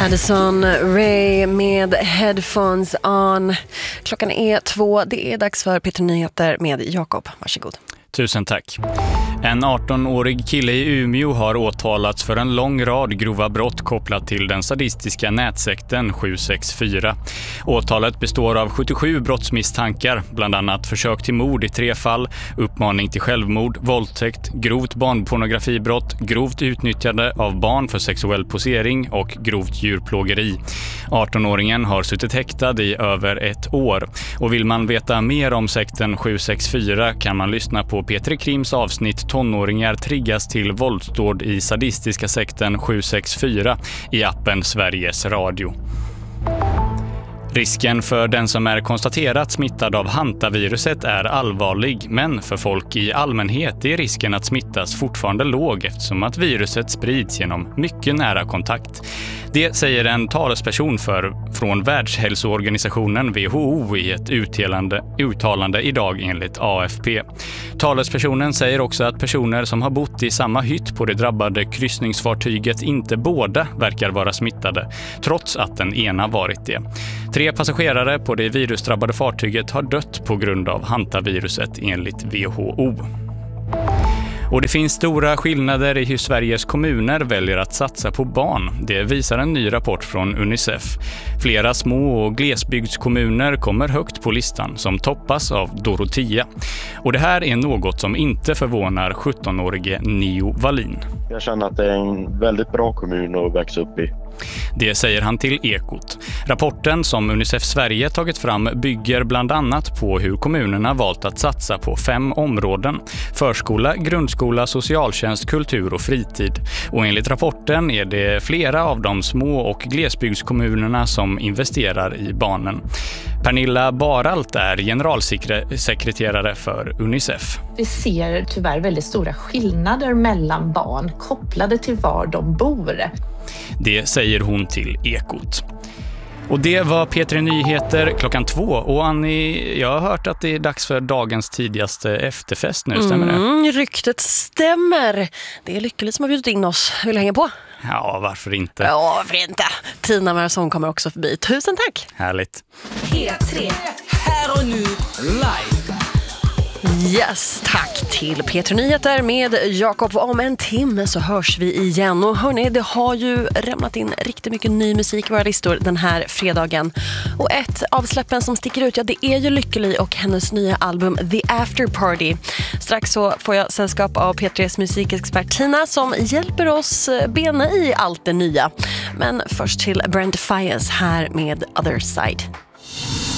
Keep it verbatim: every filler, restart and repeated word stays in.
Addison Rae med Headphones on. Klockan är två. Det är dags för Peter Nyheter med Jakob. Varsågod. Tusen tack. En arton-årig kille i Umeå har åtalats för en lång rad grova brott kopplat till den sadistiska nätsekten sju sex fyra. Åtalet består av sjuttiosju brottsmisstankar, bland annat försök till mord i tre fall, uppmaning till självmord, våldtäkt, grovt barnpornografibrott, grovt utnyttjande av barn för sexuell posering och grovt djurplågeri. arton-åringen har suttit häktad i över ett år. Och vill man veta mer om sekten sju sex fyra kan man lyssna på P tre Krims avsnitt Tonåringar triggas till våldsdåd i sadistiska sekten sju sex fyra i appen Sveriges Radio. Risken för den som är konstaterat smittad av hantaviruset är allvarlig, men för folk i allmänhet är risken att smittas fortfarande låg eftersom att viruset sprids genom mycket nära kontakt. Det säger en talesperson för, från Världshälsoorganisationen W H O i ett uttalande, uttalande idag enligt A F P. Talespersonen säger också att personer som har bott i samma hytt på det drabbade kryssningsfartyget inte båda verkar vara smittade, trots att den ena varit det. Tre passagerare på det virusdrabbade fartyget har dött på grund av hantaviruset enligt W H O. Och det finns stora skillnader i hur Sveriges kommuner väljer att satsa på barn. Det visar en ny rapport från Unicef. Flera små och glesbygdskommuner kommer högt på listan, som toppas av Dorotea. Och det här är något som inte förvånar sjutton-årige Neo Wallin. Jag känner att det är en väldigt bra kommun att växa upp i. Det säger han till Ekot. Rapporten som Unicef Sverige tagit fram bygger bland annat på hur kommunerna valt att satsa på fem områden: förskola, grundskola, socialtjänst, kultur och fritid. Och enligt rapporten är det flera av de små och glesbygdskommunerna som investerar i barnen. Pernilla Baralt är generalsekreterare för Unicef. Vi ser tyvärr väldigt stora skillnader mellan barn kopplade till var de bor. Det säger hon till Ekot. Och det var P tre Nyheter klockan två. Och Annie, jag har hört att det är dags för dagens tidigaste efterfest nu, stämmer det? Mm, ryktet stämmer. Det är Lyckligt som har bjudit in oss. Vill du hänga på? Ja, varför inte? Ja, varför inte? Tina Marason kommer också förbi. Tusen tack! Härligt. P tre, här och nu, live. Yes, tack till P tre Nyheter med Jakob. Om en timme så hörs vi igen. Och hörni, det har ju rämnat in riktigt mycket ny musik i våra listor den här fredagen. Och ett av släppen som sticker ut, ja, det är ju Lykkeli och hennes nya album The After Party. Strax så får jag sällskap av P tres musikexpert Tina som hjälper oss bena i allt det nya. Men först till Brent Faiyaz här med Other Side.